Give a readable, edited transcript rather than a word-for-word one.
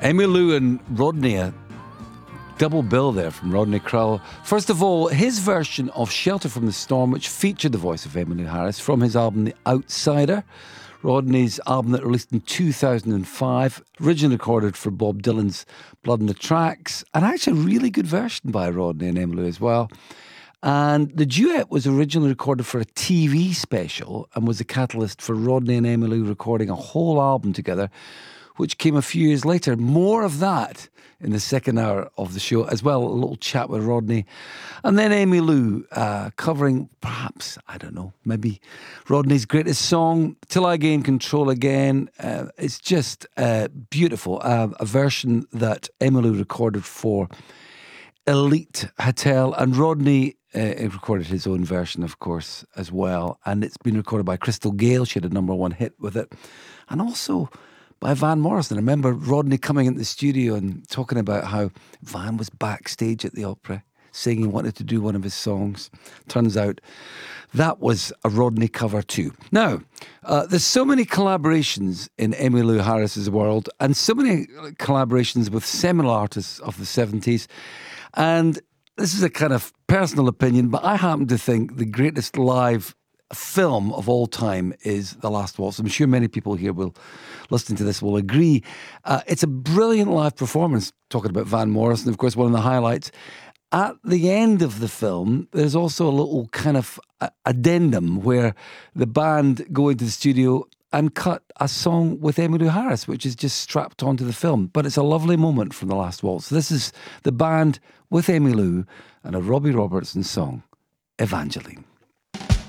Emmylou and Rodney, a double bill there from Rodney Crowell. First of all, his version of Shelter from the Storm, which featured the voice of Emmylou Harris from his album The Outsider. Rodney's album that released in 2005, originally recorded for Bob Dylan's Blood on the Tracks, and actually a really good version by Rodney and Emmylou as well. And the duet was originally recorded for a TV special and was the catalyst for Rodney and Emmylou recording a whole album together, which came a few years later. More of that in the second hour of the show, as well, a little chat with Rodney. And then Emmylou covering, perhaps, I don't know, maybe Rodney's greatest song, Till I Gain Control Again. It's just beautiful. A version that Emmylou recorded for Elite Hotel, and Rodney recorded his own version, of course, as well. And it's been recorded by Crystal Gayle. She had a #1 hit with it. And also by Van Morrison. I remember Rodney coming into the studio and talking about how Van was backstage at the Opera, saying he wanted to do one of his songs. Turns out that was a Rodney cover too. Now, there's so many collaborations in Emmylou Harris's world, and so many collaborations with seminal artists of the 70s. And this is a kind of personal opinion, but I happen to think the greatest live film of all time is The Last Waltz. I'm sure many people here listening to this will agree. It's a brilliant live performance, talking about Van Morrison, of course, one of the highlights. At the end of the film, there's also a little kind of addendum where the band go into the studio and cut a song with Emmylou Harris, which is just strapped onto the film. But it's a lovely moment from The Last Waltz. This is the band with Emmylou and a Robbie Robertson song, Evangeline.